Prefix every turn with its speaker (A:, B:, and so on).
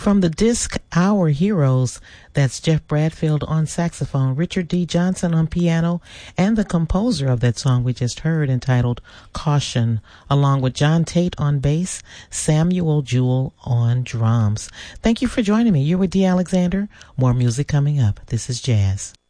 A: From the disc Our Heroes, that's Jeff Bradfield on saxophone, Richard D. Johnson on piano, and the composer of that song we just heard entitled Caution, along with John Tate on bass, Samuel Jewell on drums. Thank you for joining me. You're with Dee Alexander. More music coming up. This is Jazz.